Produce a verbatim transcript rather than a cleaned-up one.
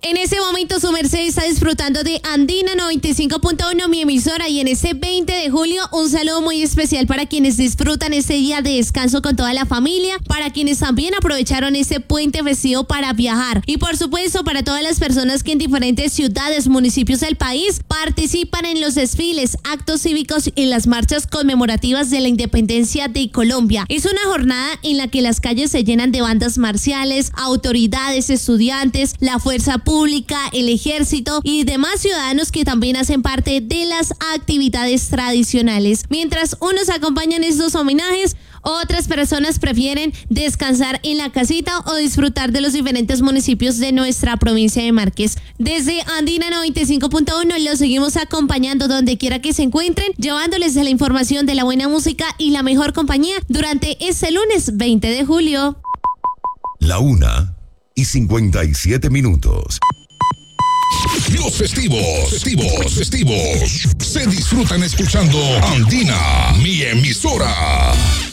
En ese momento su merced está disfrutando de Andina noventa y cinco punto uno, mi emisora, y en este veinte de julio un saludo muy especial para quienes disfrutan este día de descanso con toda la familia, para quienes también aprovecharon este puente festivo para viajar y por supuesto para todas las personas que en diferentes ciudades, municipios del país participan en los desfiles, actos cívicos y las marchas conmemorativas de la independencia de Colombia. Es una jornada en la que las calles se llenan de bandas marciales, autoridades, estudiantes, la fuerza pública, el ejército y demás ciudadanos que también hacen parte de las actividades tradicionales. Mientras unos acompañan estos homenajes, otras personas prefieren descansar en la casita o disfrutar de los diferentes municipios de nuestra provincia de Márquez. Desde Andina noventa y cinco punto uno los seguimos acompañando donde quiera que se encuentren, llevándoles la información de la buena música y la mejor compañía durante este lunes veinte de julio. La una y cincuenta y siete minutos. Los festivos, festivos, festivos se disfrutan escuchando Andina, mi emisora.